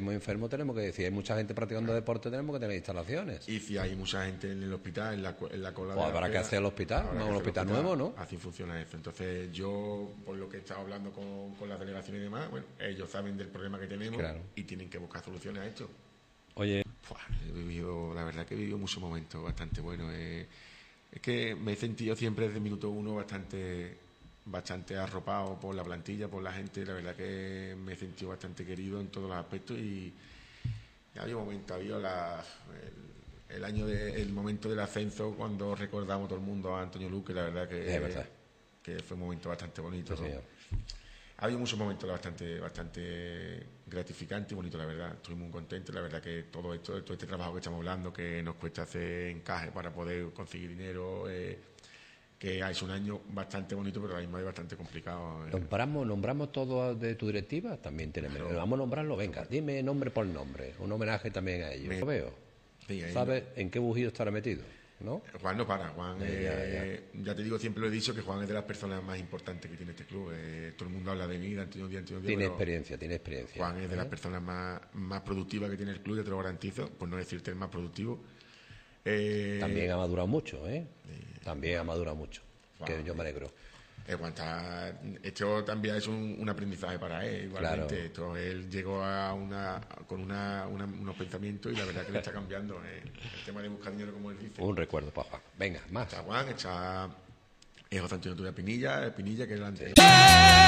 estemos enfermos tenemos que, si hay mucha gente practicando deporte tenemos que tener instalaciones. Y si hay mucha gente en el hospital, en la cola Pues de la habrá que espera, hacer el hospital, un hospital nuevo, ¿no? Así funciona eso. Entonces yo, por lo que he estado hablando con las delegaciones y demás, bueno, ellos saben del problema que tenemos y tienen que buscar soluciones a esto. Oye, la verdad que he vivido muchos momentos bastante buenos. Es que me he sentido siempre desde el minuto uno bastante arropado por la plantilla, por la gente. La verdad que me he sentido bastante querido en todos los aspectos y había un momento, el momento del ascenso, cuando recordamos todo el mundo a Antonio Luque, la verdad que fue un momento bastante bonito. Sí, ha habido muchos momentos bastante gratificantes y bonitos, la verdad. Estoy muy contento, la verdad que todo este trabajo que estamos hablando, que nos cuesta hacer encaje para poder conseguir dinero, que es un año bastante bonito, pero a la misma vez bastante complicado. ¿Nombramos todo de tu directiva? También tenemos. Claro. Vamos a nombrarlo, venga, dime nombre por nombre, un homenaje también a ellos. Lo veo. Sí, ¿sabes en qué bujío estará metido? ¿No? Juan no para. Juan, ya te digo, siempre lo he dicho, que Juan es de las personas más importantes que tiene este club. Todo el mundo habla de mí, de Antonio Díaz. Tiene experiencia. Juan es de las personas más productivas que tiene el club, ya te lo garantizo, por no decirte el más productivo. También ha madurado mucho, ¿eh? También ha madurado much Juan, que yo me alegro. Esto también es un aprendizaje para él, igualmente. Claro. Él llegó con unos pensamientos y la verdad que le está cambiando el tema de buscar dinero, como él dice. Un recuerdo para Juan. Venga, más. Está Juan, está José Antonio Pinilla, que es el anterior.